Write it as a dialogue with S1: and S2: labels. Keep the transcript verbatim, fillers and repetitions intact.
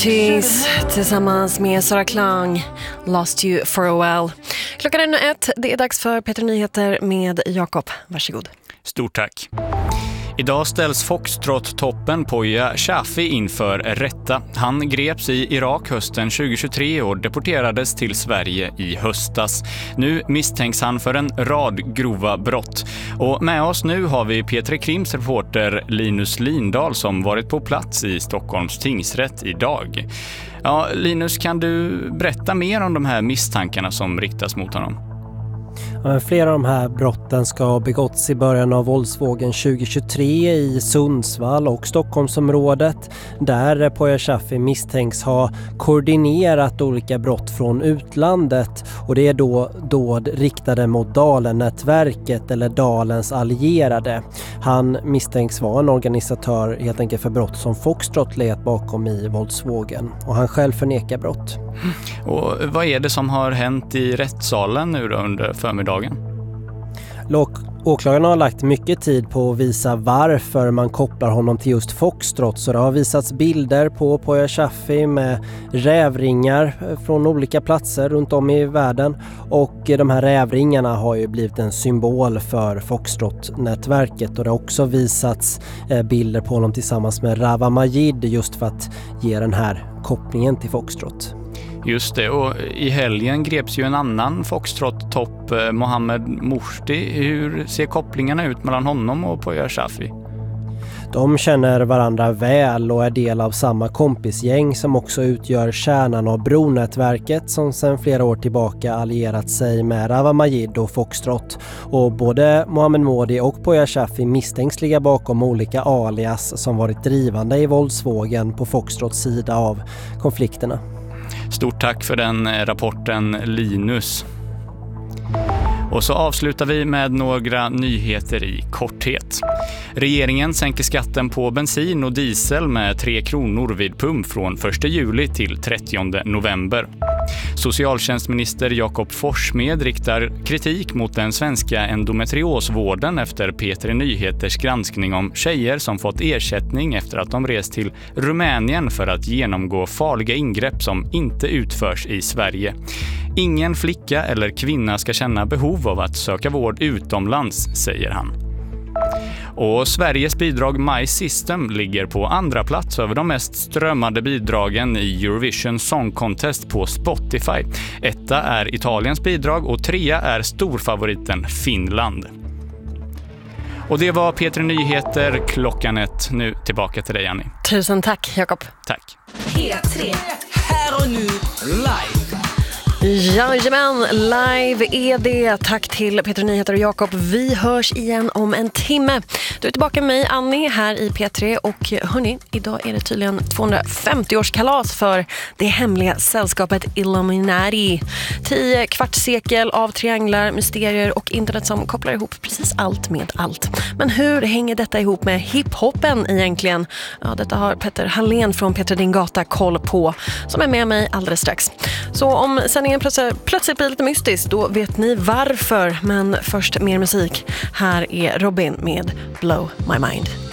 S1: Cheese tillsammans med Sara Klang, Lost You for a while. Klockan är nu ett, det är dags för Peter Nyheter med Jakob. Varsågod.
S2: Stort tack. Idag ställs Foxtrot-toppen Poya Shafi inför rätta. Han greps i Irak hösten tjugohundratjugotre och deporterades till Sverige i höstas. Nu misstänks han för en rad grova brott. Och med oss nu har vi P tre Krims reporter Linus Lindahl som varit på plats i Stockholms tingsrätt idag. Ja, Linus, kan du berätta mer om de här misstankarna som riktas mot honom?
S3: Flera av de här brotten ska ha begåtts i början av våldsvågen tjugohundratjugotre i Sundsvall och Stockholmsområdet, där Poya Shafi misstänks ha koordinerat olika brott från utlandet, och det är då dåd riktade mot Dalen-nätverket eller Dalens allierade. Han misstänks vara en organisatör helt enkelt för brott som Foxtrot legat bakom i våldsvågen, och han själv förnekar brott.
S2: Och vad är det som har hänt i rättssalen nu då under förmiddagen?
S3: Åklagarna har lagt mycket tid på att visa varför man kopplar honom till just Foxtrot. Så det har visats bilder på Poya Shafi med rävringar från olika platser runt om i världen. Och de här rävringarna har ju blivit en symbol för Foxtrot-nätverket. Och det har också visats bilder på honom tillsammans med Rawa Majid just för att ge den här kopplingen till Foxtrot.
S2: Just det, och i helgen greps ju en annan Foxtrot-topp, Mohammed Morsi. Hur ser kopplingarna ut mellan honom och Poya Shafi?
S3: De känner varandra väl och är del av samma kompisgäng som också utgör kärnan av Bronätverket som sedan flera år tillbaka allierat sig med Rawa Majid och Foxtrot. Och både Mohammed Modi och Poya Shafi misstänks ligga bakom olika alias som varit drivande i våldsvågen på Foxtrots sida av konflikterna.
S2: Stort tack för den rapporten, Linus. Och så avslutar vi med några nyheter i korthet. Regeringen sänker skatten på bensin och diesel med tre kronor vid pump från första juli till trettionde november. Socialtjänstminister Jakob Forssmed riktar kritik mot den svenska endometriosvården efter P tre Nyheters granskning om tjejer som fått ersättning efter att de rest till Rumänien för att genomgå farliga ingrepp som inte utförs i Sverige. Ingen flicka eller kvinna ska känna behov av att söka vård utomlands, säger han. Och Sveriges bidrag My System ligger på andra plats över de mest strömmade bidragen i Eurovision Song Contest på Spotify. Etta är Italiens bidrag och trea är storfavoriten Finland. Och det var P tre Nyheter klockan ett. Nu tillbaka till dig, Annie.
S1: Tusen tack, Jakob.
S2: Tack.
S4: P tre, här och nu, live.
S1: Jajamän, live är det. Tack till Peter Nyheter och Jakob. Vi hörs igen om en timme. Du är tillbaka med mig, Annie, här i P tre. Och hörni, idag är det tydligen tvåhundrafemtio-årskalas för det hemliga sällskapet Illuminati. Tio kvartssekel av trianglar, mysterier och internet som kopplar ihop precis allt med allt. Men hur hänger detta ihop med hiphopen egentligen? Ja, detta har Petter Hallén från Peter Din Gata koll på, som är med mig alldeles strax. Så om sändningen plötsligt, plötsligt blir lite mystisk, då vet ni varför. Men först mer musik. Här är Robin med Blow My Mind.